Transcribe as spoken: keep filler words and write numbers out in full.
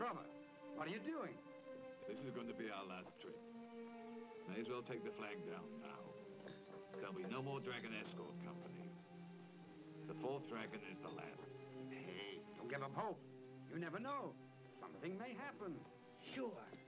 Robert, what are you doing? This is going to be our last trip. May as well take the flag down now. There'll be no more Dragon Escort Company. The fourth Dragon is the last. Hey, don't give up hope. You never know. Something may happen. Sure.